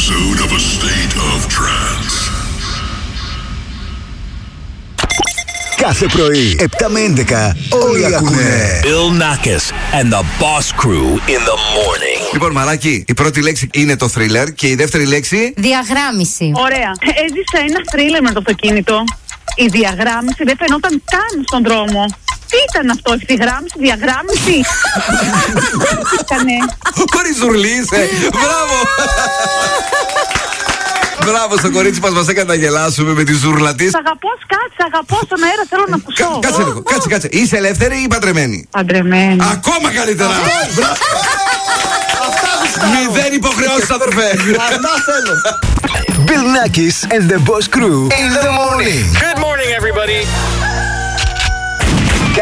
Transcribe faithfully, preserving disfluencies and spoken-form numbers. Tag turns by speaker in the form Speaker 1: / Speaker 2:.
Speaker 1: episode of A State of Trance.
Speaker 2: Κάθε πρωί, επτά με έντεκα, όλοι ακούνε
Speaker 3: Bill Nackis and the Boss Crew in the morning.
Speaker 4: Λοιπόν, Μαράκι, η πρώτη λέξη είναι το thriller και η δεύτερη λέξη...
Speaker 5: Διαγράμμιση.
Speaker 6: Ωραία. Έζησα ένα θρίλερ με το αυτοκίνητο. Η διαγράμμιση δεν φαινόταν καν στον δρόμο. Τι ήταν αυτό, ευθυγράμμιση, διαγράμμιση? Τι ήτανε?
Speaker 4: Χωρίς ζουρλί είσαι. Μπράβο. Μπράβο στο κορίτσι μας, μας έκανε να γελάσουμε με τη ζούρλα της.
Speaker 6: Σ' αγαπώ, κάτσε, αγαπώ στον αέρα, θέλω να ακούσω.
Speaker 4: Κάτσε λίγο, κάτσε, κάτσε. Είσαι ελεύθερη ή παντρεμένη?
Speaker 6: Παντρεμένη.
Speaker 4: Ακόμα καλύτερα. Μηδέν υποχρεώσεις, αδερφέ.
Speaker 2: Αυτά θέλω. Bill Nackis and the Boss Crew in the morning.
Speaker 3: Good morning, everybody.